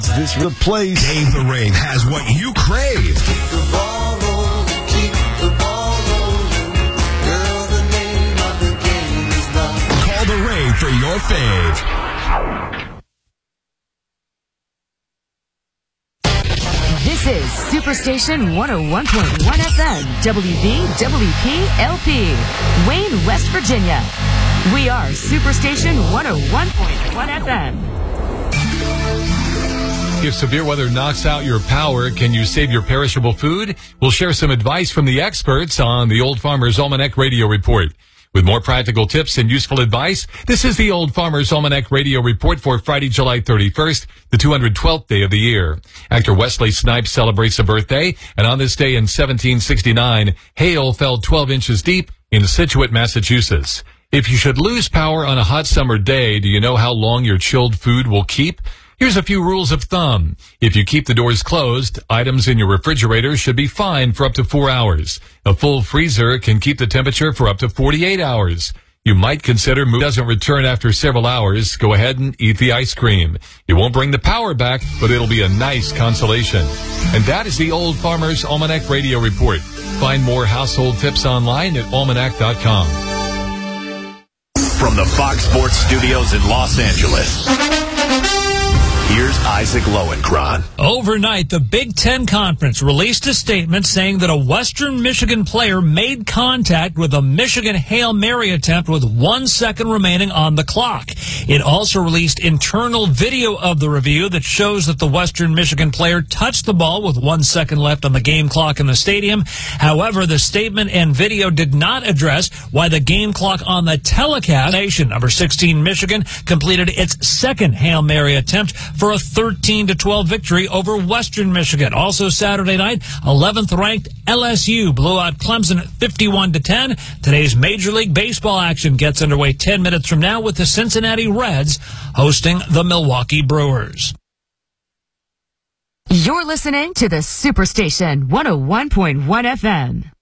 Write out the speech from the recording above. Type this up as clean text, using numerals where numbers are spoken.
This is the place. Dave the Rave has what you crave. Keep the ball rolling, keep the ball rolling. Girl, the name of the game is love. Call the Rave for your fave. This is Superstation 101.1 FM, WVWP-LP, Wayne, West Virginia. We are Superstation 101.1 FM. If severe weather knocks out your power, can you save your perishable food? We'll share some advice from the experts on the Old Farmer's Almanac Radio Report. With more practical tips and useful advice, this is the Old Farmer's Almanac Radio Report for Friday, July 31st, the 212th day of the year. Actor Wesley Snipes celebrates a birthday, and on this day in 1769, hail fell 12 inches deep in Scituate, Massachusetts. If you should lose power on a hot summer day, do you know how long your chilled food will keep? Here's a few rules of thumb. If you keep the doors closed, items in your refrigerator should be fine for up to 4 hours. A full freezer can keep the temperature for up to 48 hours. You might consider doesn't return after several hours. Go ahead and eat the ice cream. It won't bring the power back, but it'll be a nice consolation. And that is the Old Farmer's Almanac Radio Report. Find more household tips online at almanac.com. From the Fox Sports Studios in Los Angeles, here's Isaac Lowenkron. Overnight, the Big Ten Conference released a statement saying that a Western Michigan player made contact with a Michigan Hail Mary attempt with 1 second remaining on the clock. It also released internal video of the review that shows that the Western Michigan player touched the ball with 1 second left on the game clock in the stadium. However, the statement and video did not address why the game clock on the telecast, number 16 Michigan, completed its second Hail Mary attempt for a 13-12 victory over Western Michigan. Also Saturday night, 11th ranked LSU blew out Clemson 51-10. Today's Major League Baseball action gets underway 10 minutes from now with the Cincinnati Reds hosting the Milwaukee Brewers. You're listening to the Superstation 101.1 FM.